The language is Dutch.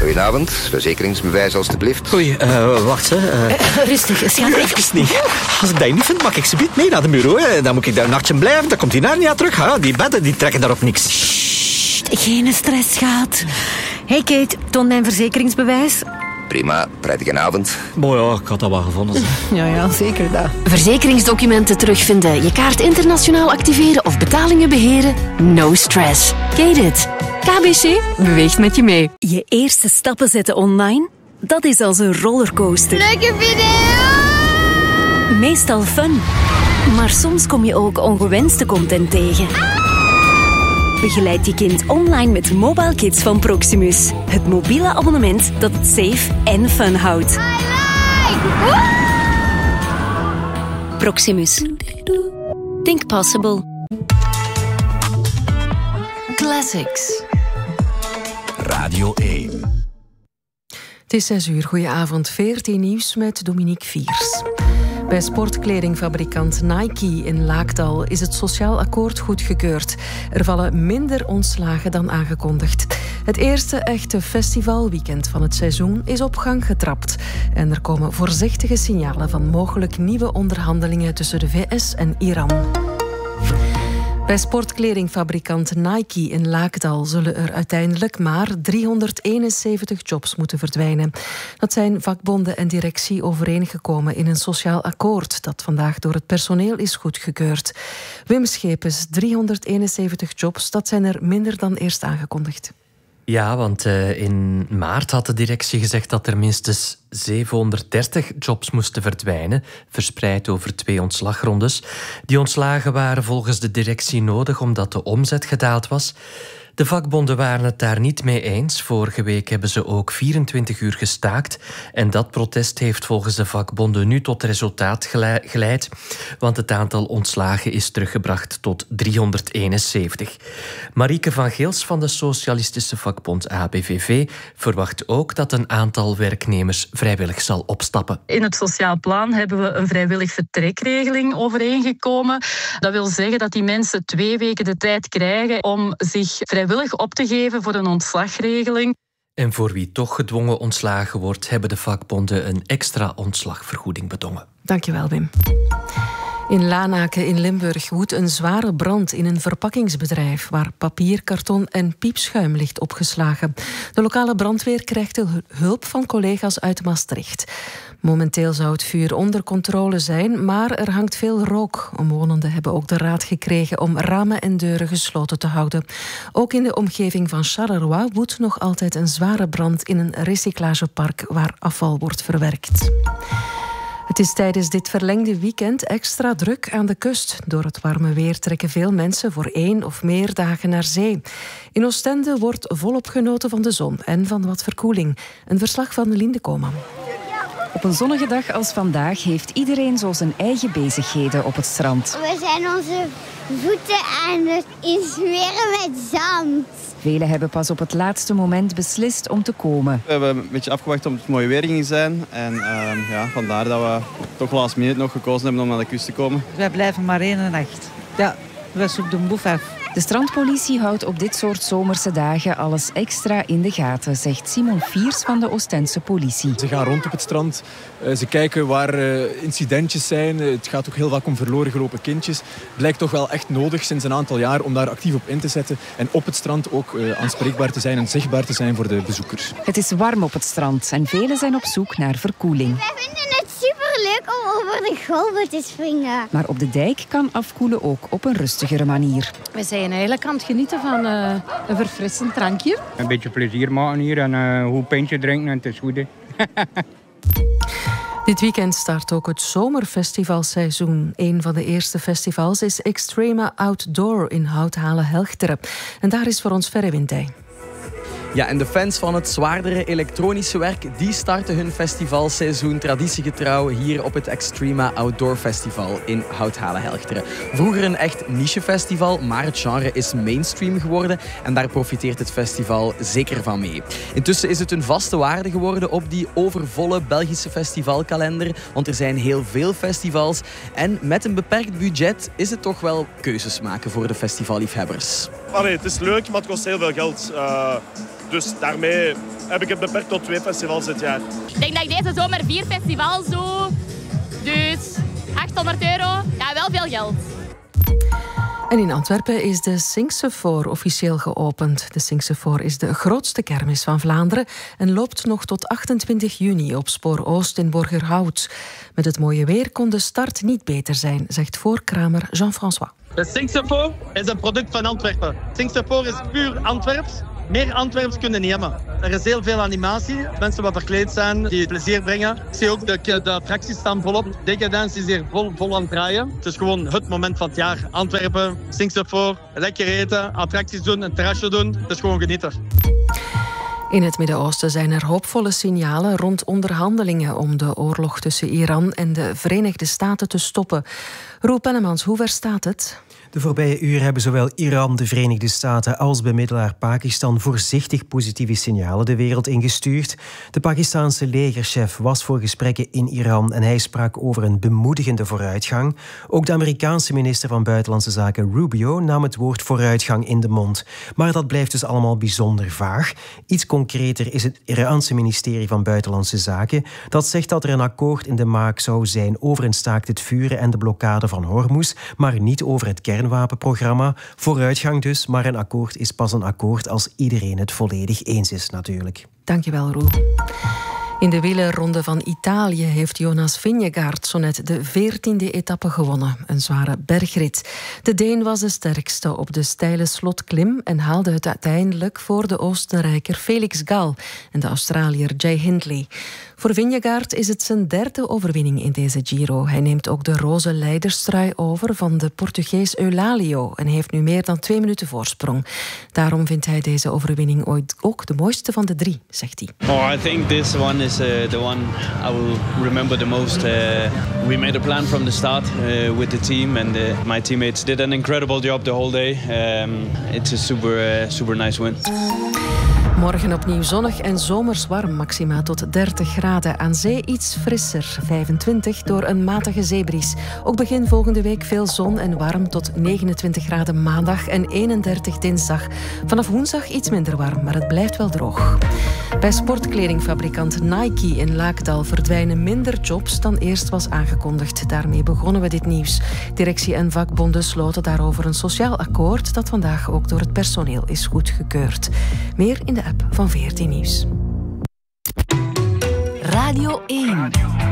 Goedenavond, verzekeringsbewijs alstublieft. Oei, wacht. Rustig, schat. Even niet. Als ik dat niet vind, mag ik ze niet mee naar de bureau. Hè. Dan moet ik daar een nachtje blijven. Dan komt die Narnia terug. Hè. Die bedden die trekken daarop niks. Sst, geen stress, schat. Hey Kate, toon mijn verzekeringsbewijs. Prima, prettige avond. Mooi, ja, ik had dat wel gevonden. Ja, zeker dat. Verzekeringsdocumenten terugvinden, je kaart internationaal activeren of betalingen beheren? No stress. Kate it. KBC beweegt met je mee. Je eerste stappen zetten online? Dat is als een rollercoaster. Leuke video! Meestal fun. Maar soms kom je ook ongewenste content tegen. Begeleid je kind online met Mobile Kids van Proximus. Het mobiele abonnement dat het safe en fun houdt. Proximus. Think possible. Classics. Radio 1. Het is 6 uur. Goedenavond. 14 nieuws met Dominique Viers. Bij sportkledingfabrikant Nike in Laakdal is het sociaal akkoord goedgekeurd. Er vallen minder ontslagen dan aangekondigd. Het eerste echte festivalweekend van het seizoen is op gang getrapt. En er komen voorzichtige signalen van mogelijk nieuwe onderhandelingen tussen de VS en Iran. Bij sportkledingfabrikant Nike in Laakdal zullen er uiteindelijk maar 371 jobs moeten verdwijnen. Dat zijn vakbonden en directie overeengekomen in een sociaal akkoord dat vandaag door het personeel is goedgekeurd. Wim Schepens, 371 jobs, dat zijn er minder dan eerst aangekondigd. Ja, want in maart had de directie gezegd dat er minstens 730 jobs moesten verdwijnen, verspreid over 2 ontslagrondes. Die ontslagen waren volgens de directie nodig omdat de omzet gedaald was. De vakbonden waren het daar niet mee eens. Vorige week hebben ze ook 24 uur gestaakt. En dat protest heeft volgens de vakbonden nu tot resultaat geleid. Want het aantal ontslagen is teruggebracht tot 371. Marieke van Geels van de Socialistische Vakbond ABVV verwacht ook dat een aantal werknemers vrijwillig zal opstappen. In het sociaal plan hebben we een vrijwillig vertrekregeling overeengekomen. Dat wil zeggen dat die mensen 2 weken de tijd krijgen om zich vrijwillig op te geven voor een ontslagregeling. En voor wie toch gedwongen ontslagen wordt, hebben de vakbonden een extra ontslagvergoeding bedongen. Dankjewel, Wim. In Lanaken in Limburg woedt een zware brand in een verpakkingsbedrijf waar papier, karton en piepschuim ligt opgeslagen. De lokale brandweer krijgt hulp van collega's uit Maastricht. Momenteel zou het vuur onder controle zijn, maar er hangt veel rook. Omwonenden hebben ook de raad gekregen om ramen en deuren gesloten te houden. Ook in de omgeving van Charleroi woedt nog altijd een zware brand in een recyclagepark waar afval wordt verwerkt. Het is tijdens dit verlengde weekend extra druk aan de kust. Door het warme weer trekken veel mensen voor 1 of meer dagen naar zee. In Oostende wordt volop genoten van de zon en van wat verkoeling. Een verslag van Linde Koman. Op een zonnige dag als vandaag heeft iedereen zo zijn eigen bezigheden op het strand. We zijn onze voeten aan het insmeren met zand. Velen hebben pas op het laatste moment beslist om te komen. We hebben een beetje afgewacht om het mooie weer ging zijn. En vandaar dat we toch last minute nog gekozen hebben om naar de kust te komen. Wij blijven maar 1 nacht. Ja, we zoeken de boef af. De strandpolitie houdt op dit soort zomerse dagen alles extra in de gaten, zegt Simon Fiers van de Oostense politie. Ze gaan rond op het strand, ze kijken waar incidentjes zijn. Het gaat ook heel vaak om verloren gelopen kindjes. Het blijkt toch wel echt nodig sinds een aantal jaar om daar actief op in te zetten. En op het strand ook aanspreekbaar te zijn en zichtbaar te zijn voor de bezoekers. Het is warm op het strand en velen zijn op zoek naar verkoeling. Wij vinden het superleuk om over de golven te springen. Maar op de dijk kan afkoelen ook op een rustigere manier. We zijn eigenlijk aan het genieten van een verfrissend drankje. Een beetje plezier maken hier en een goed pintje drinken en het is goed. Dit weekend start ook het zomerfestivalseizoen. Een van de eerste festivals is Extrema Outdoor in Houthalen-Helchteren. En daar is voor ons Ferre Wintij. Ja, en de fans van het zwaardere elektronische werk die starten hun festivalseizoen traditiegetrouw hier op het Extrema Outdoor Festival in Houthalen-Helchteren. Vroeger een echt nichefestival, maar het genre is mainstream geworden en daar profiteert het festival zeker van mee. Intussen is het een vaste waarde geworden op die overvolle Belgische festivalkalender, want er zijn heel veel festivals en met een beperkt budget is het toch wel keuzes maken voor de festivalliefhebbers. Het is leuk, maar het kost heel veel geld. Dus daarmee heb ik het beperkt tot 2 festivals dit jaar. Ik denk dat ik deze zomer 4 festivals doe. Dus €800. Ja, wel veel geld. En in Antwerpen is de Singsefoor officieel geopend. De Singsefoor is de grootste kermis van Vlaanderen en loopt nog tot 28 juni op Spoor Oost in Borgerhout. Met het mooie weer kon de start niet beter zijn, zegt voorkramer Jean-François. De Singsefoor is een product van Antwerpen. Singsefoor is puur Antwerps. Meer Antwerps kunnen niet hebben. Er is heel veel animatie. Mensen wat verkleed zijn, die plezier brengen. Ik zie ook de attracties staan volop. Decadence is hier vol aan het draaien. Het is gewoon het moment van het jaar. Antwerpen, Singsefoor, lekker eten, attracties doen, een terrasje doen. Het is gewoon genieten. In het Midden-Oosten zijn er hoopvolle signalen rond onderhandelingen om de oorlog tussen Iran en de Verenigde Staten te stoppen. Roel Pennemans, hoe ver staat het? De voorbije uren hebben zowel Iran, de Verenigde Staten als bemiddelaar Pakistan voorzichtig positieve signalen de wereld ingestuurd. De Pakistanse legerchef was voor gesprekken in Iran en hij sprak over een bemoedigende vooruitgang. Ook de Amerikaanse minister van Buitenlandse Zaken Rubio nam het woord vooruitgang in de mond. Maar dat blijft dus allemaal bijzonder vaag. Iets concreter is het Iraanse ministerie van Buitenlandse Zaken. Dat zegt dat er een akkoord in de maak zou zijn over een staakt het vuren en de blokkade van Hormuz, maar niet over het kernwapenprogramma. Vooruitgang dus, maar een akkoord is pas een akkoord als iedereen het volledig eens is natuurlijk. Dankjewel, Roel. In de wielerronde van Italië heeft Jonas Vingegaard zo net de 14e etappe gewonnen. Een zware bergrit. De Deen was de sterkste op de steile slotklim en haalde het uiteindelijk voor de Oostenrijker Felix Gall en de Australiër Jay Hindley. Voor Vingegaard is het zijn 3e overwinning in deze Giro. Hij neemt ook de roze leiderstrui over van de Portugees Eulalio en heeft nu meer dan 2 minuten voorsprong. Daarom vindt hij deze overwinning ooit ook de mooiste van de 3, zegt hij. Oh, I think this one is the one I will remember the most. We made a plan from the start with the team and my teammates did an incredible job the whole day. It's a super nice win. Morgen opnieuw zonnig en zomers warm, maxima tot 30 graden. Aan zee iets frisser, 25 door een matige zeebries. Ook begin volgende week veel zon en warm tot 29 graden maandag en 31 dinsdag. Vanaf woensdag iets minder warm, maar het blijft wel droog. Bij sportkledingfabrikant Nike in Laakdal verdwijnen minder jobs dan eerst was aangekondigd. Daarmee begonnen we dit nieuws. Directie en vakbonden sloten daarover een sociaal akkoord dat vandaag ook door het personeel is goedgekeurd. Meer in de app van VRT Nieuws. Radio 1.